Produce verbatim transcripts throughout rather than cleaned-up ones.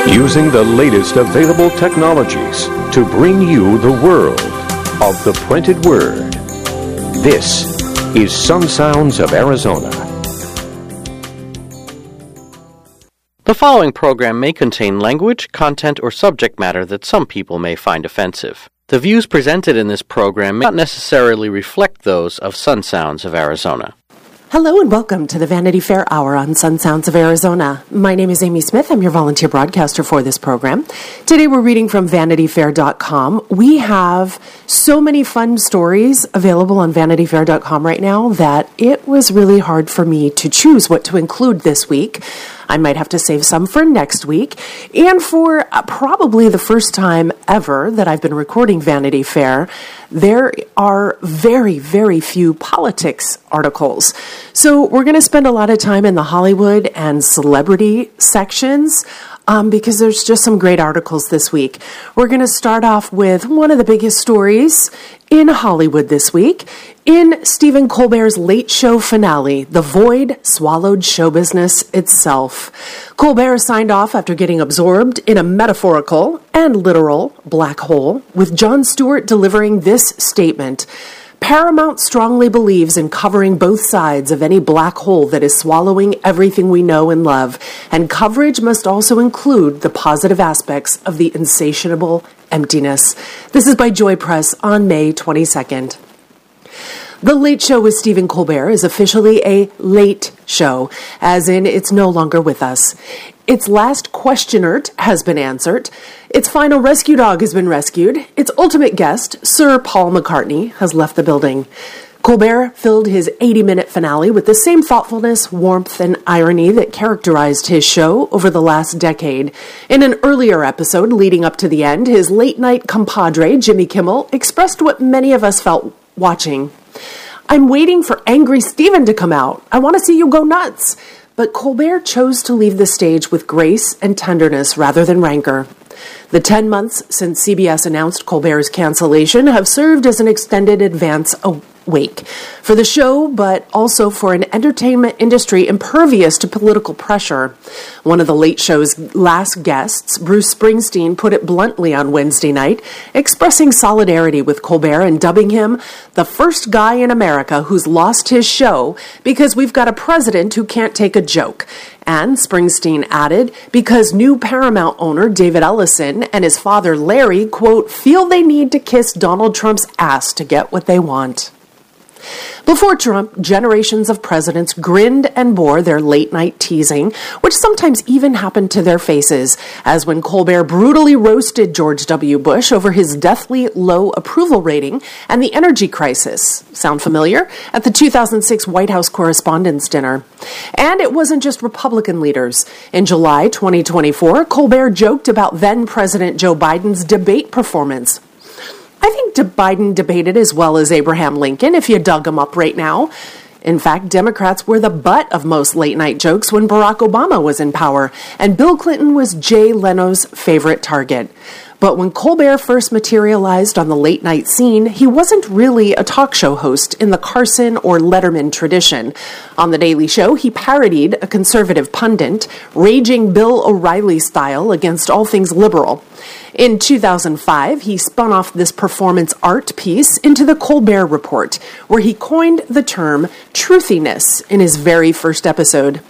Using the latest available technologies to bring you the world of the printed word. This is Sun Sounds of Arizona. The following program may contain language, content, or subject matter that some people may find offensive. The views presented in this program may not necessarily reflect those of Sun Sounds of Arizona. Hello and welcome to the Vanity Fair Hour on Sun Sounds of Arizona. My name is Amy Smith. I'm your volunteer broadcaster for this program. Today we're reading from vanity fair dot com. We have so many fun stories available on vanity fair dot com right now that it was really hard for me to choose what to include this week. I might have to save some for next week. And for uh, probably the first time ever that I've been recording Vanity Fair, there are very, very few politics articles. So we're going to spend a lot of time in the Hollywood and celebrity sections um, because there's just some great articles this week. We're going to start off with one of the biggest stories in Hollywood this week. In Stephen Colbert's Late Show finale, the void swallowed show business itself. Colbert signed off after getting absorbed in a metaphorical and literal black hole, with Jon Stewart delivering this statement: Paramount strongly believes in covering both sides of any black hole that is swallowing everything we know and love, and coverage must also include the positive aspects of the insatiable emptiness. This is by Joy Press on May twenty-second. The Late Show with Stephen Colbert is officially a late show, as in it's no longer with us. Its last questioner has been answered. Its final rescue dog has been rescued. Its ultimate guest, Sir Paul McCartney, has left the building. Colbert filled his eighty-minute finale with the same thoughtfulness, warmth, and irony that characterized his show over the last decade. In an earlier episode leading up to the end, his late-night compadre, Jimmy Kimmel, expressed what many of us felt watching. I'm waiting for Angry Stephen to come out. I want to see you go nuts. But Colbert chose to leave the stage with grace and tenderness rather than rancor. The ten months since C B S announced Colbert's cancellation have served as an extended advance awake for the show, but also for an entertainment industry impervious to political pressure. One of the Late Show's last guests, Bruce Springsteen, put it bluntly on Wednesday night, expressing solidarity with Colbert and dubbing him the first guy in America who's lost his show because we've got a president who can't take a joke. And Springsteen added, because new Paramount owner David Ellison and his father Larry, quote, feel they need to kiss Donald Trump's ass to get what they want. Before Trump, generations of presidents grinned and bore their late-night teasing, which sometimes even happened to their faces, as when Colbert brutally roasted George W. Bush over his deathly low approval rating and the energy crisis. Sound familiar? At the two thousand six White House Correspondents' Dinner. And it wasn't just Republican leaders. In July twenty twenty-four, Colbert joked about then-President Joe Biden's debate performance. I think Biden debated as well as Abraham Lincoln, if you dug him up right now. In fact, Democrats were the butt of most late-night jokes when Barack Obama was in power, and Bill Clinton was Jay Leno's favorite target. But when Colbert first materialized on the late-night scene, he wasn't really a talk show host in the Carson or Letterman tradition. On The Daily Show, he parodied a conservative pundit, raging Bill O'Reilly style against all things liberal. In two thousand five, he spun off this performance art piece into the Colbert Report, where he coined the term truthiness in his very first episode.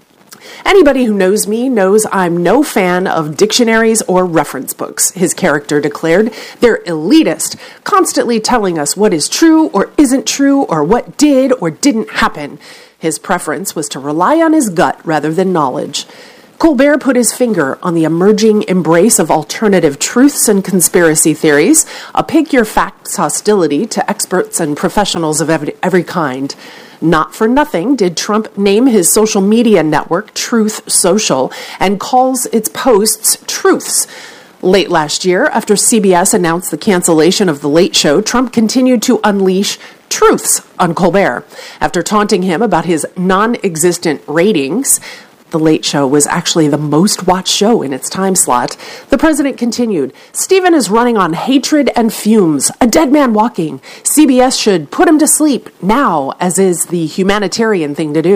Anybody who knows me knows I'm no fan of dictionaries or reference books, his character declared. They're elitist, constantly telling us what is true or isn't true or what did or didn't happen. His preference was to rely on his gut rather than knowledge. Colbert put his finger on the emerging embrace of alternative truths and conspiracy theories, a pick-your-facts hostility to experts and professionals of every, every kind. Not for nothing did Trump name his social media network Truth Social and calls its posts truths. Late last year, after C B S announced the cancellation of The Late Show, Trump continued to unleash truths on Colbert. After taunting him about his non-existent ratings, The Late Show was actually the most watched show in its time slot. The president continued, Stephen is running on hatred and fumes, a dead man walking. C B S should put him to sleep now, as is the humanitarian thing to do.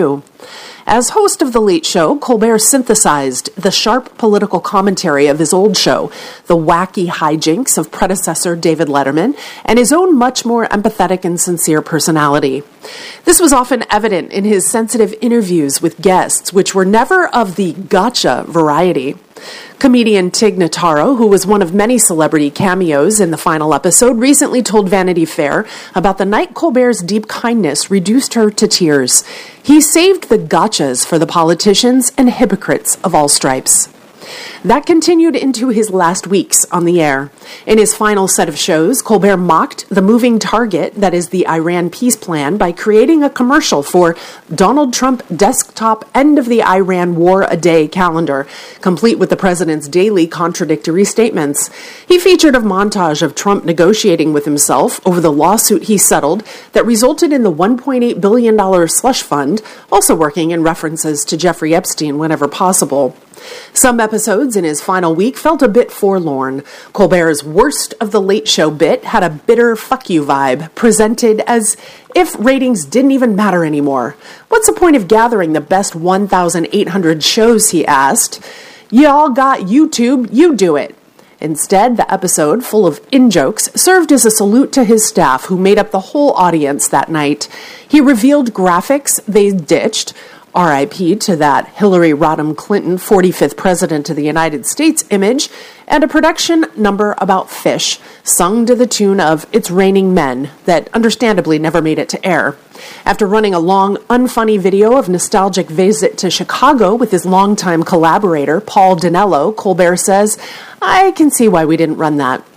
As host of The Late Show, Colbert synthesized the sharp political commentary of his old show, the wacky hijinks of predecessor David Letterman, and his own much more empathetic and sincere personality. This was often evident in his sensitive interviews with guests, which were never of the gotcha variety. Comedian Tig Notaro, who was one of many celebrity cameos in the final episode, recently told Vanity Fair about the night Colbert's deep kindness reduced her to tears. He saved the gotchas for the politicians and hypocrites of all stripes. That continued into his last weeks on the air. In his final set of shows, Colbert mocked the moving target that is the Iran peace plan by creating a commercial for Donald Trump desktop end of the Iran war a day calendar, complete with the president's daily contradictory statements. He featured a montage of Trump negotiating with himself over the lawsuit he settled that resulted in the one point eight billion dollars slush fund, also working in references to Jeffrey Epstein whenever possible. Some episodes in his final week felt a bit forlorn. Colbert's worst of the Late Show bit had a bitter fuck you vibe, presented as if ratings didn't even matter anymore. What's the point of gathering the best one thousand eight hundred shows, he asked. Y'all got YouTube, you do it. Instead, the episode, full of in-jokes, served as a salute to his staff who made up the whole audience that night. He revealed graphics they ditched, R I P to that Hillary Rodham Clinton forty-fifth President of the United States image, and a production number about fish, sung to the tune of It's Raining Men, that understandably never made it to air. After running a long, unfunny video of nostalgic visit to Chicago with his longtime collaborator, Paul Dinello, Colbert says, I can see why we didn't run that.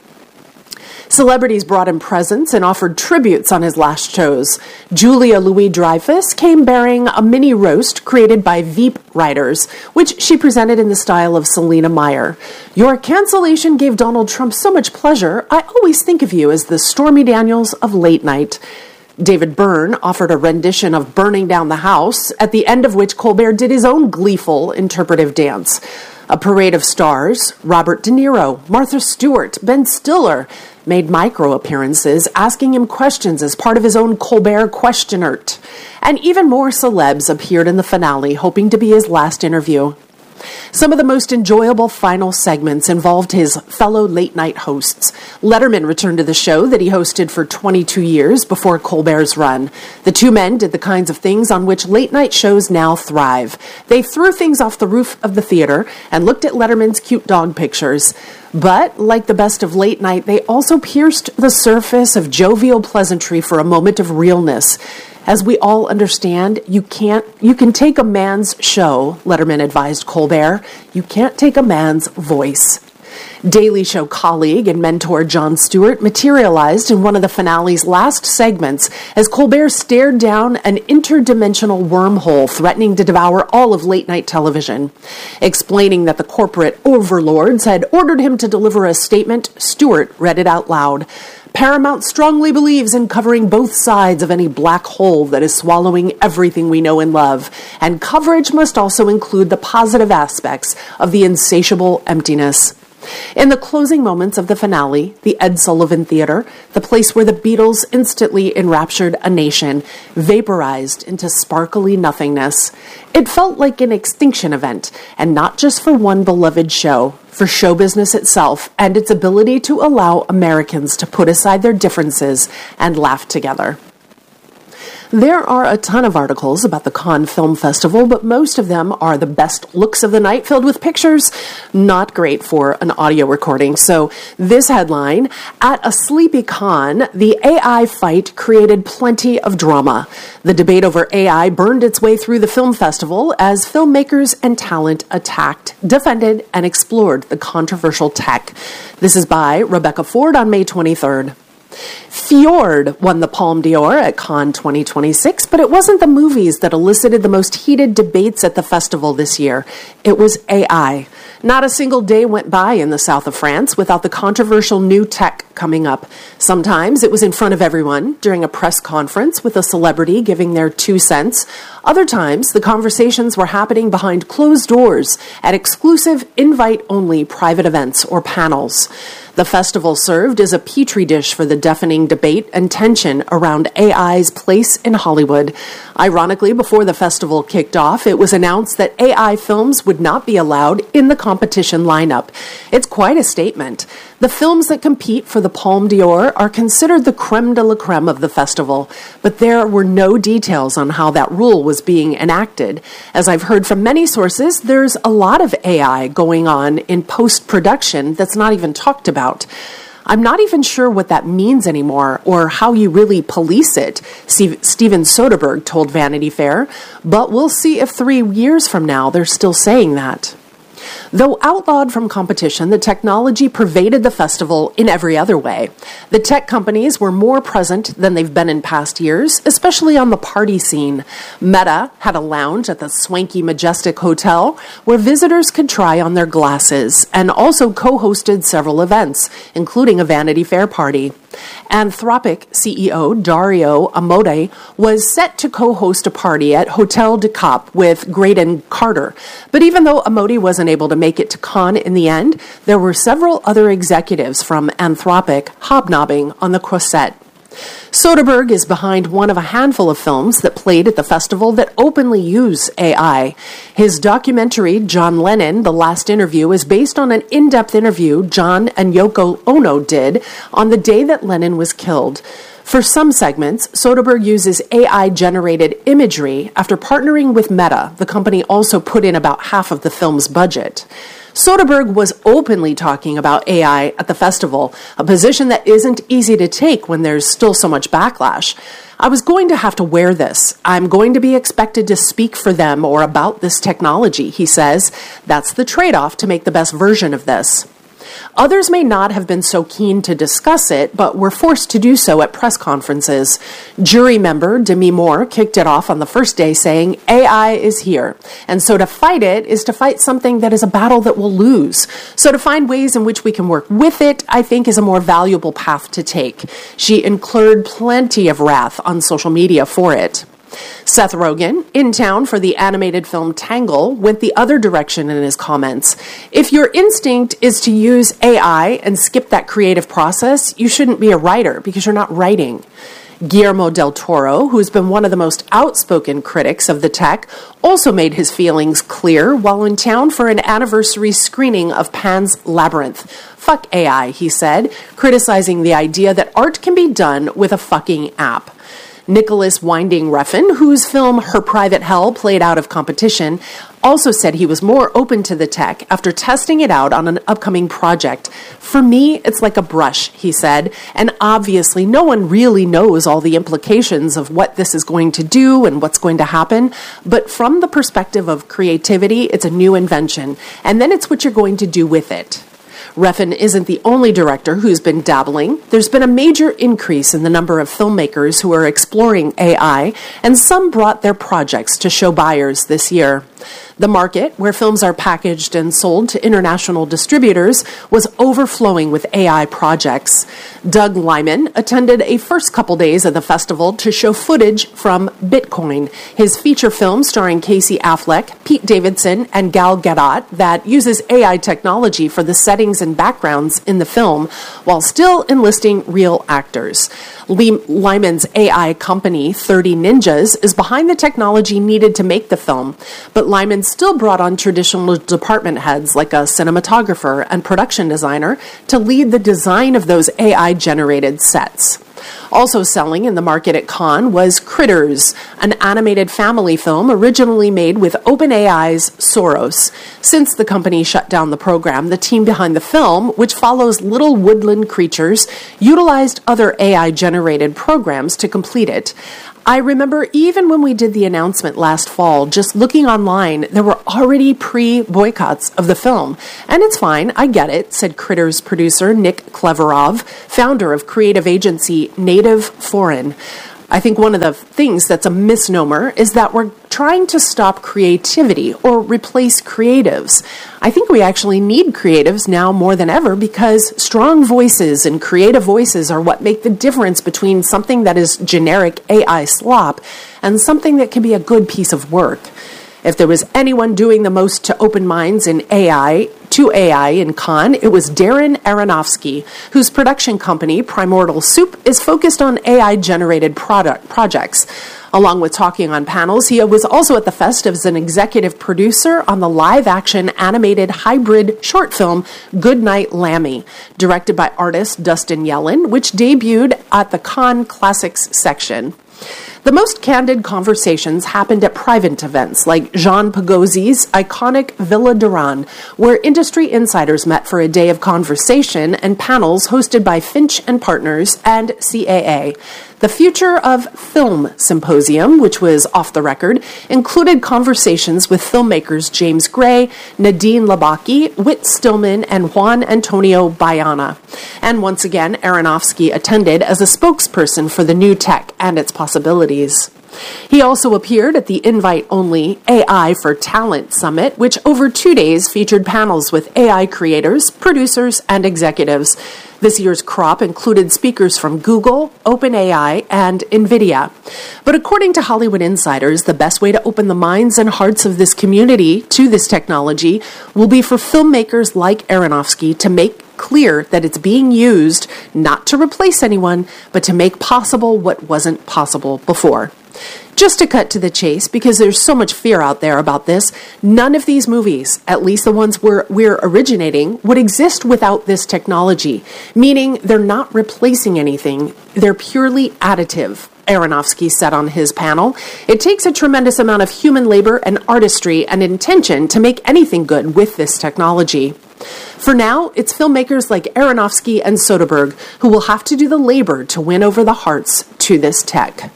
Celebrities brought him presents and offered tributes on his last shows. Julia Louis-Dreyfus came bearing a mini roast created by Veep writers, which she presented in the style of Selena Meyer. Your cancellation gave Donald Trump so much pleasure, I always think of you as the Stormy Daniels of late night. David Byrne offered a rendition of Burning Down the House, at the end of which Colbert did his own gleeful interpretive dance. A parade of stars, Robert De Niro, Martha Stewart, Ben Stiller, made micro-appearances, asking him questions as part of his own Colbert Questionert. And even more celebs appeared in the finale, hoping to be his last interview. Some of the most enjoyable final segments involved his fellow late-night hosts. Letterman returned to the show that he hosted for twenty-two years before Colbert's run. The two men did the kinds of things on which late-night shows now thrive. They threw things off the roof of the theater and looked at Letterman's cute dog pictures. But, like the best of late night, they also pierced the surface of jovial pleasantry for a moment of realness. As we all understand, you can't, you can take a man's show, Letterman advised Colbert. You can't take a man's voice. Daily Show colleague and mentor Jon Stewart materialized in one of the finale's last segments as Colbert stared down an interdimensional wormhole threatening to devour all of late-night television. Explaining that the corporate overlords had ordered him to deliver a statement, Stewart read it out loud. Paramount strongly believes in covering both sides of any black hole that is swallowing everything we know and love, and coverage must also include the positive aspects of the insatiable emptiness. In the closing moments of the finale, the Ed Sullivan Theater, the place where the Beatles instantly enraptured a nation, vaporized into sparkly nothingness. It felt like an extinction event, and not just for one beloved show, for show business itself and its ability to allow Americans to put aside their differences and laugh together. There are a ton of articles about the Cannes Film Festival, but most of them are the best looks of the night filled with pictures. Not great for an audio recording. So this headline, at a sleepy Cannes, the A I fight created plenty of drama. The debate over A I burned its way through the film festival as filmmakers and talent attacked, defended, and explored the controversial tech. This is by Rebecca Ford on May twenty-third. Fjord won the Palme d'Or at Cannes twenty twenty-six, but it wasn't the movies that elicited the most heated debates at the festival this year. It was A I. Not a single day went by in the south of France without the controversial new tech coming up. Sometimes it was in front of everyone during a press conference with a celebrity giving their two cents. Other times, the conversations were happening behind closed doors at exclusive invite-only private events or panels. The festival served as a petri dish for the deafening debate and tension around A I's place in Hollywood. Ironically, before the festival kicked off, it was announced that A I films would not be allowed in the competition lineup. It's quite a statement. The films that compete for the Palme d'Or are considered the creme de la creme of the festival, but there were no details on how that rule was being enacted. As I've heard from many sources, there's a lot of A I going on in post-production that's not even talked about. I'm not even sure what that means anymore or how you really police it, Steven Soderbergh told Vanity Fair, but we'll see if three years from now they're still saying that. Though outlawed from competition, the technology pervaded the festival in every other way. The tech companies were more present than they've been in past years, especially on the party scene. Meta had a lounge at the swanky Majestic Hotel where visitors could try on their glasses and also co-hosted several events, including a Vanity Fair party. Anthropic C E O Dario Amodei was set to co-host a party at Hotel de Cap with Graydon Carter. But even though Amodei wasn't able to make it to Cannes in the end, there were several other executives from Anthropic hobnobbing on the Croisette. Soderbergh is behind one of a handful of films that played at the festival that openly use A I. His documentary, John Lennon, The Last Interview, is based on an in-depth interview John and Yoko Ono did on the day that Lennon was killed. For some segments, Soderbergh uses A I-generated imagery after partnering with Meta. The company also put in about half of the film's budget. Soderbergh was openly talking about A I at the festival, a position that isn't easy to take when there's still so much backlash. I was going to have to wear this. I'm going to be expected to speak for them or about this technology, he says. That's the trade-off to make the best version of this. Others may not have been so keen to discuss it, but were forced to do so at press conferences. Jury member Demi Moore kicked it off on the first day saying, A I is here. And so to fight it is to fight something that is a battle that we'll lose. So to find ways in which we can work with it, I think is a more valuable path to take. She incurred plenty of wrath on social media for it. Seth Rogen, in town for the animated film Tangle, went the other direction in his comments. If your instinct is to use A I and skip that creative process, you shouldn't be a writer because you're not writing. Guillermo del Toro, who's been one of the most outspoken critics of the tech, also made his feelings clear while in town for an anniversary screening of Pan's Labyrinth. Fuck A I, he said, criticizing the idea that art can be done with a fucking app. Nicholas Winding Refn, whose film Her Private Hell played out of competition, also said he was more open to the tech after testing it out on an upcoming project. For me, it's like a brush, he said, and obviously no one really knows all the implications of what this is going to do and what's going to happen, but from the perspective of creativity, it's a new invention, and then it's what you're going to do with it. Refn isn't the only director who's been dabbling. There's been a major increase in the number of filmmakers who are exploring A I, and some brought their projects to show buyers this year. The market, where films are packaged and sold to international distributors, was overflowing with A I projects. Doug Liman attended a first couple days of the festival to show footage from Bitcoin, his feature film starring Casey Affleck, Pete Davidson, and Gal Gadot that uses A I technology for the settings and backgrounds in the film, while still enlisting real actors. Lyman's A I company, thirty Ninjas, is behind the technology needed to make the film, but Lyman still brought on traditional department heads like a cinematographer and production designer to lead the design of those A I-generated sets. Also selling in the market at Cannes was Critters, an animated family film originally made with OpenAI's Soros. Since the company shut down the program, the team behind the film, which follows little woodland creatures, utilized other A I-generated programs to complete it. I remember even when we did the announcement last fall, just looking online, there were already pre-boycotts of the film. And it's fine, I get it, said Critters producer Nick Kleverov, founder of creative agency Native Foreign. I think one of the things that's a misnomer is that we're trying to stop creativity or replace creatives. I think we actually need creatives now more than ever because strong voices and creative voices are what make the difference between something that is generic A I slop and something that can be a good piece of work. If there was anyone doing the most to open minds in A I, to A I in Cannes, it was Darren Aronofsky, whose production company, Primordial Soup, is focused on A I-generated product projects. Along with talking on panels, he was also at the Fest as an executive producer on the live-action animated hybrid short film Goodnight Lammy, directed by artist Dustin Yellen, which debuted at the Cannes Classics section. The most candid conversations happened at private events like Jean Pagosi's iconic Villa Duran, where industry insiders met for a day of conversation and panels hosted by Finch and Partners and C A A. The Future of Film Symposium, which was off the record, included conversations with filmmakers James Gray, Nadine Labaki, Whit Stillman, and Juan Antonio Bayana. And once again, Aronofsky attended as a spokesperson for the new tech and its possibilities. He also appeared at the invite-only A I for Talent Summit, which over two days featured panels with A I creators, producers, and executives. This year's crop included speakers from Google, OpenAI, and NVIDIA. But according to Hollywood insiders, the best way to open the minds and hearts of this community to this technology will be for filmmakers like Aronofsky to make clear that it's being used not to replace anyone, but to make possible what wasn't possible before. Just to cut to the chase, because there's so much fear out there about this, none of these movies, at least the ones we're, we're originating, would exist without this technology, meaning they're not replacing anything, they're purely additive. Aronofsky said on his panel, "It takes a tremendous amount of human labor and artistry and intention to make anything good with this technology." For now, it's filmmakers like Aronofsky and Soderbergh who will have to do the labor to win over the hearts to this tech.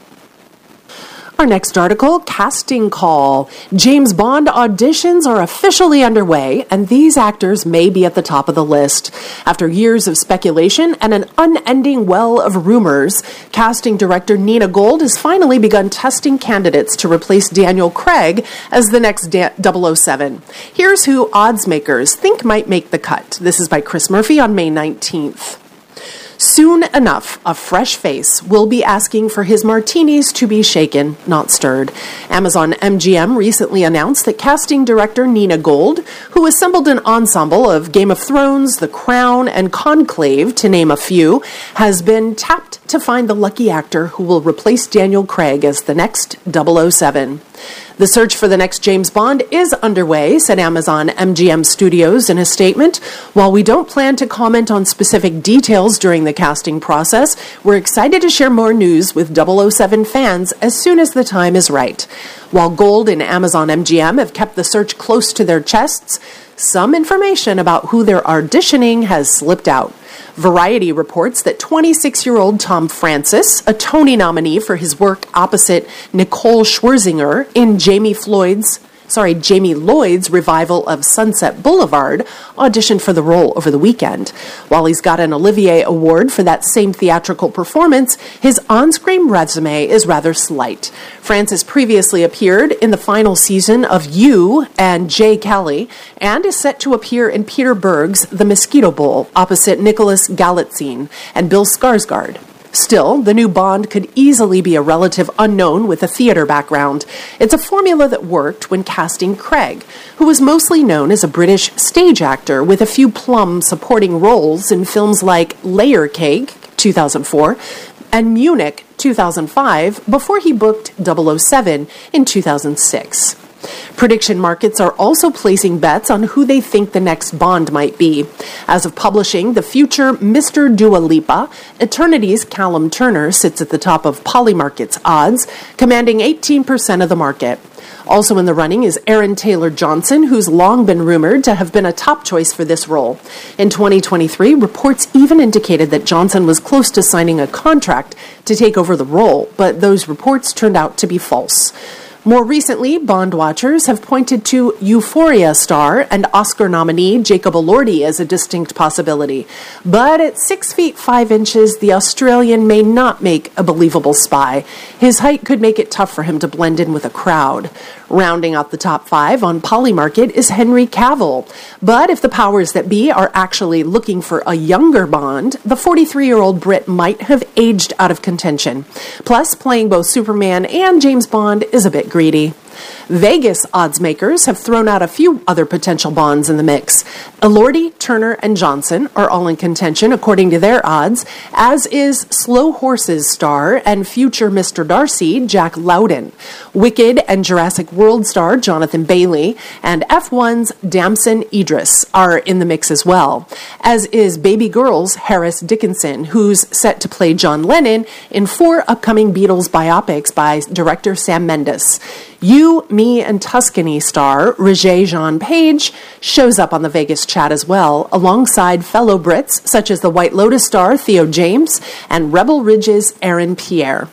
Our next article, Casting Call. James Bond auditions are officially underway, and these actors may be at the top of the list. After years of speculation and an unending well of rumors, casting director Nina Gold has finally begun testing candidates to replace Daniel Craig as the next da- double oh seven. Here's who odds makers think might make the cut. This is by Chris Murphy on May nineteenth. Soon enough, a fresh face will be asking for his martinis to be shaken, not stirred. Amazon M G M recently announced that casting director Nina Gold, who assembled an ensemble of Game of Thrones, The Crown, and Conclave, to name a few, has been tapped to find the lucky actor who will replace Daniel Craig as the next double oh seven. The search for the next James Bond is underway, said Amazon M G M Studios in a statement. While we don't plan to comment on specific details during the casting process, we're excited to share more news with double oh seven fans as soon as the time is right. While Gold and Amazon M G M have kept the search close to their chests, some information about who they're auditioning has slipped out. Variety reports that twenty-six-year-old Tom Francis, a Tony nominee for his work opposite Nicole Scherzinger in Jamie Floyd's, sorry, Jamie Lloyd's revival of Sunset Boulevard, auditioned for the role over the weekend. While he's got an Olivier Award for that same theatrical performance, his on-screen resume is rather slight. Francis previously appeared in the final season of You and Jay Kelly, and is set to appear in Peter Berg's The Mosquito Bowl opposite Nicholas Galitzine and Bill Skarsgård. Still, the new Bond could easily be a relative unknown with a theater background. It's a formula that worked when casting Craig, who was mostly known as a British stage actor with a few plum supporting roles in films like Layer Cake, two thousand four, and Munich, two thousand five, before he booked double oh seven in two thousand six. Prediction markets are also placing bets on who they think the next Bond might be. As of publishing, the future Mister Dua Lipa, Eternity's Callum Turner sits at the top of Polymarket's odds, commanding eighteen percent of the market. Also in the running is Aaron Taylor-Johnson, who's long been rumored to have been a top choice for this role. In twenty twenty-three, reports even indicated that Johnson was close to signing a contract to take over the role, but those reports turned out to be false. More recently, Bond watchers have pointed to Euphoria star and Oscar nominee Jacob Elordi as a distinct possibility. But at six feet five inches, the Australian may not make a believable spy. His height could make it tough for him to blend in with a crowd. Rounding out the top five on Polymarket is Henry Cavill. But if the powers that be are actually looking for a younger Bond, the forty-three-year-old Brit might have aged out of contention. Plus, playing both Superman and James Bond is a bit greedy. Vegas odds makers have thrown out a few other potential Bonds in the mix. Elordi, Turner, and Johnson are all in contention according to their odds, as is Slow Horses star and future Mister Darcy, Jack Lowden. Wicked and Jurassic World star Jonathan Bailey and F one's Damson Idris are in the mix as well, as is Baby Girl's Harris Dickinson, who's set to play John Lennon in four upcoming Beatles biopics by director Sam Mendes. You, Me, and Tuscany star Regé-Jean Page shows up on the Vegas chat as well, alongside fellow Brits such as the White Lotus star Theo James and Rebel Ridge's Aaron Pierre.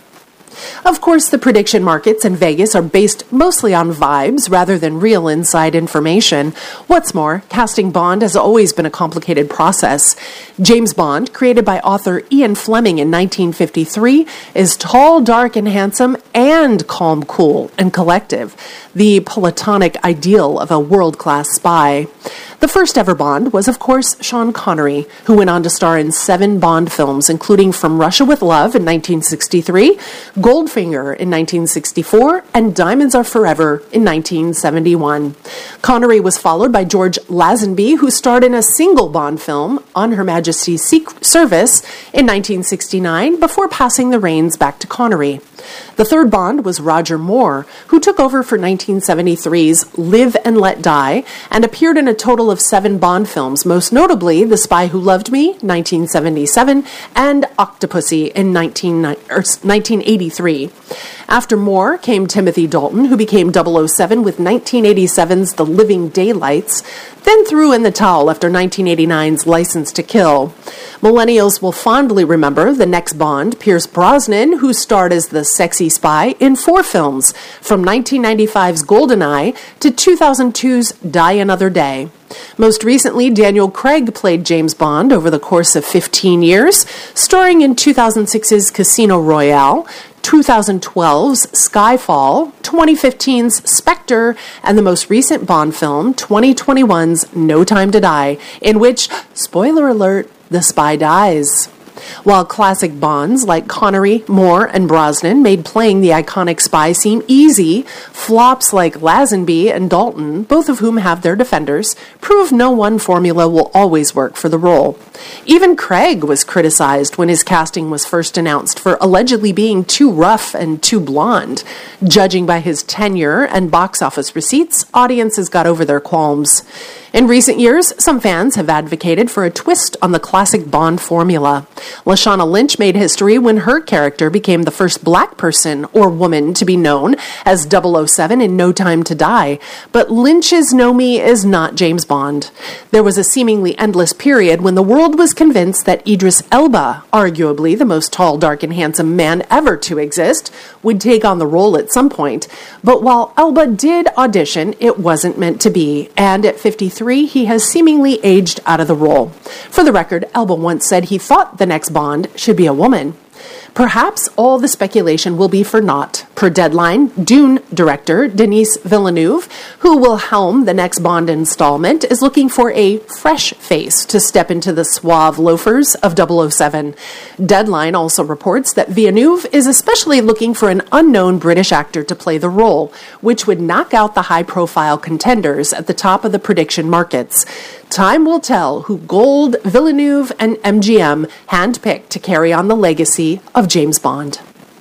Of course, the prediction markets in Vegas are based mostly on vibes rather than real inside information. What's more, casting Bond has always been a complicated process. James Bond, created by author Ian Fleming in nineteen fifty-three, is tall, dark, and handsome, and calm, cool, and collective, the platonic ideal of a world-class spy. The first ever Bond was, of course, Sean Connery, who went on to star in seven Bond films, including From Russia with Love in nineteen sixty-three, Goldfinger in nineteen sixty-four, and Diamonds Are Forever in nineteen seventy-one. Connery was followed by George Lazenby, who starred in a single Bond film, On Her Majesty's Secret Service, in nineteen sixty-nine, before passing the reins back to Connery. The third Bond was Roger Moore, who took over for nineteen seventy-three's Live and Let Die and appeared in a total of seven Bond films, most notably The Spy Who Loved Me, nineteen seventy-seven, and Octopussy in nineteen eighty-three. After Moore came Timothy Dalton, who became double oh seven with nineteen eighty-seven's The Living Daylights, then threw in the towel after nineteen eighty-nine's License to Kill. Millennials will fondly remember the next Bond, Pierce Brosnan, who starred as the sexy spy in four films, from nineteen ninety-five's GoldenEye to two thousand two's Die Another Day. Most recently, Daniel Craig played James Bond over the course of fifteen years, starring in two thousand six's Casino Royale, two thousand twelve's Skyfall, twenty fifteen's Spectre, and the most recent Bond film, twenty twenty-one's No Time to Die, in which, spoiler alert, the spy dies. While classic Bonds like Connery, Moore, and Brosnan made playing the iconic spy seem easy, flops like Lazenby and Dalton, both of whom have their defenders, prove no one formula will always work for the role. Even Craig was criticized when his casting was first announced for allegedly being too rough and too blonde. Judging by his tenure and box office receipts, audiences got over their qualms. In recent years, some fans have advocated for a twist on the classic Bond formula. Lashana Lynch made history when her character became the first black person or woman to be known as double oh seven in No Time to Die. But Lynch's Nomi is not James Bond. There was a seemingly endless period when the world was convinced that Idris Elba, arguably the most tall, dark, and handsome man ever to exist, would take on the role at some point. But while Elba did audition, it wasn't meant to be, and at fifty-three, he has seemingly aged out of the role. For the record, Elba once said he thought the next Bond should be a woman. Perhaps all the speculation will be for naught. Per Deadline, Dune director Denis Villeneuve, who will helm the next Bond installment, is looking for a fresh face to step into the suave loafers of double oh seven. Deadline also reports that Villeneuve is especially looking for an unknown British actor to play the role, which would knock out the high-profile contenders at the top of the prediction markets. Time will tell who Gold, Villeneuve, and M G M handpicked to carry on the legacy of James Bond.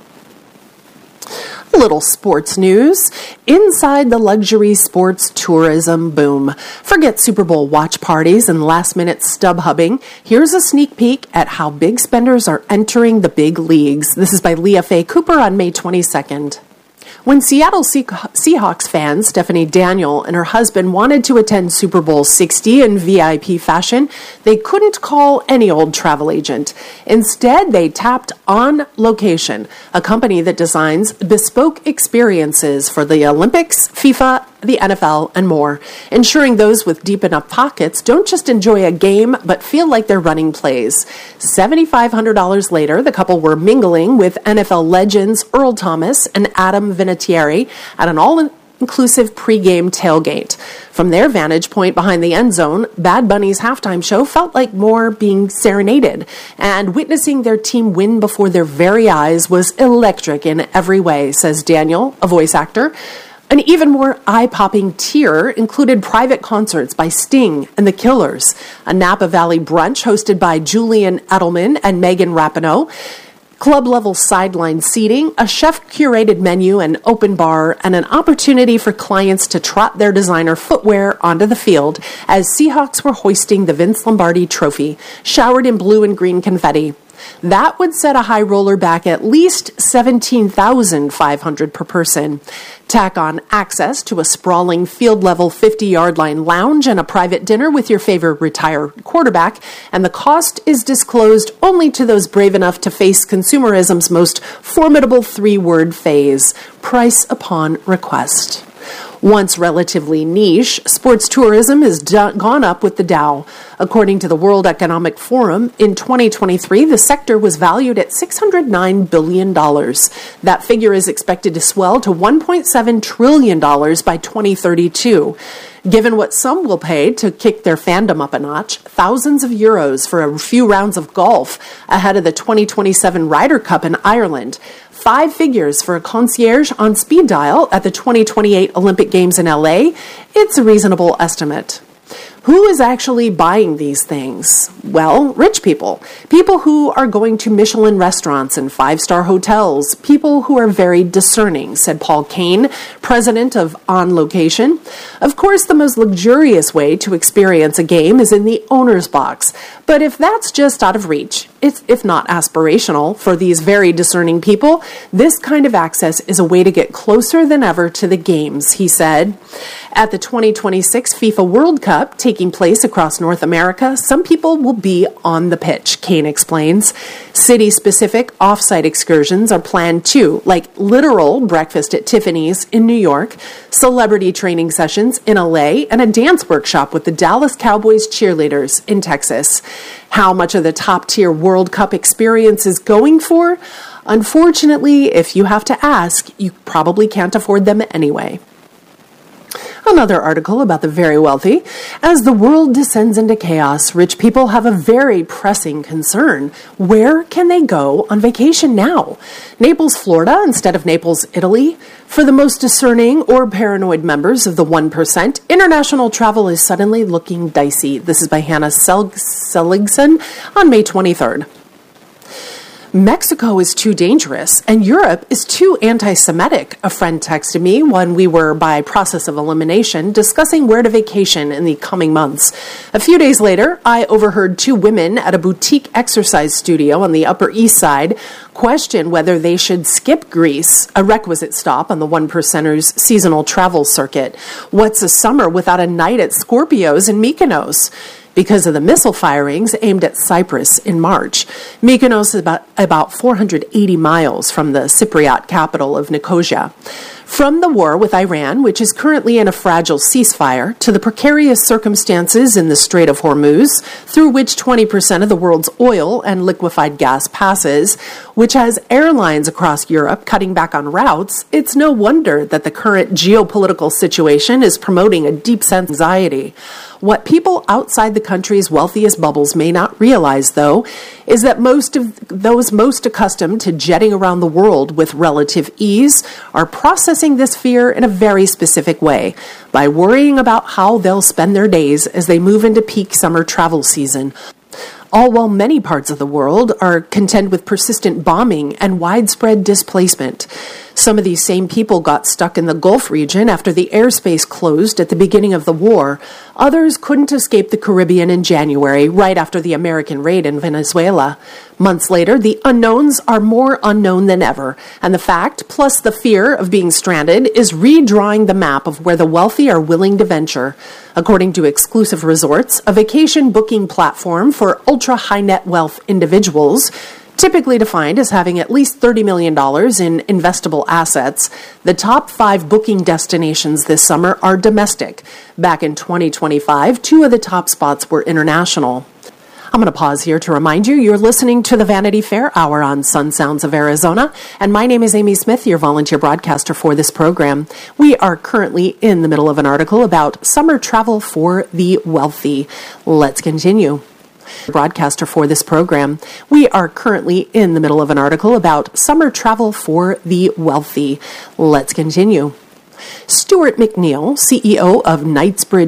A little sports news. Inside the luxury sports tourism boom. Forget Super Bowl watch parties and last-minute stub hubbing. Here's a sneak peek at how big spenders are entering the big leagues. This is by Leah Faye Cooper on May twenty-second. When Seattle Seahawks fan Stephanie Daniel and her husband wanted to attend Super Bowl sixty in V I P fashion, they couldn't call any old travel agent. Instead, they tapped On Location, a company that designs bespoke experiences for the Olympics, FIFA, the N F L, and more, ensuring those with deep enough pockets don't just enjoy a game, but feel like they're running plays. seven thousand five hundred dollars later, the couple were mingling with N F L legends Earl Thomas and Adam Vinatieri at an all-inclusive pregame tailgate. From their vantage point behind the end zone, Bad Bunny's halftime show felt like more being serenaded, and witnessing their team win before their very eyes was electric in every way, says Daniel, a voice actor. An even more eye-popping tier included private concerts by Sting and The Killers, a Napa Valley brunch hosted by Julian Edelman and Megan Rapinoe, club-level sideline seating, a chef-curated menu, an open bar, and an opportunity for clients to trot their designer footwear onto the field as Seahawks were hoisting the Vince Lombardi trophy, showered in blue and green confetti. That would set a high roller back at least seventeen thousand five hundred dollars per person. Tack on access to a sprawling field-level fifty-yard line lounge and a private dinner with your favorite retired quarterback, and the cost is disclosed only to those brave enough to face consumerism's most formidable three-word phase, price upon request. Once relatively niche, sports tourism has do- gone up with the Dow. According to the World Economic Forum, in twenty twenty-three, the sector was valued at six hundred nine billion dollars. That figure is expected to swell to one point seven trillion dollars by twenty thirty-two. Given what some will pay to kick their fandom up a notch, thousands of euros for a few rounds of golf ahead of the twenty twenty-seven Ryder Cup in Ireland, five figures for a concierge on speed dial at the twenty twenty-eight Olympic Games in L A, it's a reasonable estimate. Who is actually buying these things? Well, rich people. People who are going to Michelin restaurants and five-star hotels. People who are very discerning, said Paul Kane, president of On Location. Of course, the most luxurious way to experience a game is in the owner's box. But if that's just out of reach, it's, if not aspirational, for these very discerning people, this kind of access is a way to get closer than ever to the games, he said. At the twenty twenty-six FIFA World Cup, taking place across North America, some people will be on the pitch, Kane explains. City-specific off-site excursions are planned too, like literal breakfast at Tiffany's in New York, celebrity training sessions in L A, and a dance workshop with the Dallas Cowboys cheerleaders in Texas. How much of the top-tier World Cup experience is going for? Unfortunately, if you have to ask, you probably can't afford them anyway. Another article about the very wealthy. As the world descends into chaos, rich people have a very pressing concern. Where can they go on vacation now? Naples, Florida, instead of Naples, Italy? For the most discerning or paranoid members of the one percent, international travel is suddenly looking dicey. This is by Hannah Sel- Seligson on May twenty-third. Mexico is too dangerous, and Europe is too anti-Semitic, a friend texted me when we were, by process of elimination, discussing where to vacation in the coming months. A few days later, I overheard two women at a boutique exercise studio on the Upper East Side question whether they should skip Greece, a requisite stop on the one percenters' seasonal travel circuit. What's a summer without a night at Scorpios in Mykonos? Because of the missile firings aimed at Cyprus in March. Mykonos is about, about four hundred eighty miles from the Cypriot capital of Nicosia. From the war with Iran, which is currently in a fragile ceasefire, to the precarious circumstances in the Strait of Hormuz, through which twenty percent of the world's oil and liquefied gas passes, which has airlines across Europe cutting back on routes, it's no wonder that the current geopolitical situation is promoting a deep sense of anxiety. What people outside the country's wealthiest bubbles may not realize, though, is that most of those most accustomed to jetting around the world with relative ease are processing this fear in a very specific way, by worrying about how they'll spend their days as they move into peak summer travel season. All while many parts of the world are contend with persistent bombing and widespread displacement. Some of these same people got stuck in the Gulf region after the airspace closed at the beginning of the war. Others couldn't escape the Caribbean in January, right after the American raid in Venezuela. Months later, the unknowns are more unknown than ever, and the fact, plus the fear of being stranded, is redrawing the map of where the wealthy are willing to venture. According to Exclusive Resorts, a vacation booking platform for ultra-high net wealth individuals, typically defined as having at least thirty million dollars in investable assets, the top five booking destinations this summer are domestic. Back in twenty twenty-five, two of the top spots were international. I'm going to pause here to remind you you're listening to the Vanity Fair Hour on Sun Sounds of Arizona, and my name is Amy Smith, your volunteer broadcaster for this program. We are currently in the middle of an article about summer travel for the wealthy. Let's continue. Broadcaster for this program. We are currently in the middle of an article about summer travel for the wealthy. Let's continue. Stuart McNeil, C E O of Knightsbridge